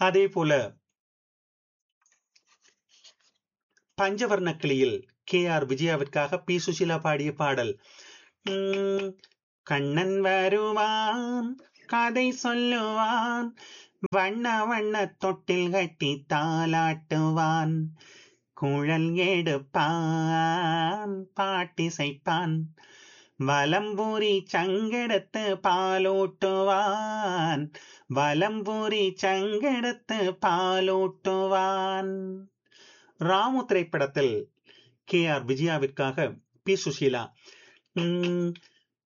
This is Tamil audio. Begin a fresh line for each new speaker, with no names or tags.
அதே போல பஞ்சவர்ண கிளியில் KR விஜயாவிற்காக பி சுஷீலா பாடிய பாடல். உம், கண்ணன் வருவான், கதை சொல்லுவான், வண்ண வண்ண தொட்டில் கட்டி தாலாட்டுவான், குழல் எடுப்பான், பாட்டிசைப்பான், வலம்பூரி சங்கெடுத்து பாலூட்டுவான், வலம்பூரி சங்கெடுத்து பாலூட்டுவான். ராமு திரைப்படத்தில் KR விஜயாவிற்காக பி சுஷீலா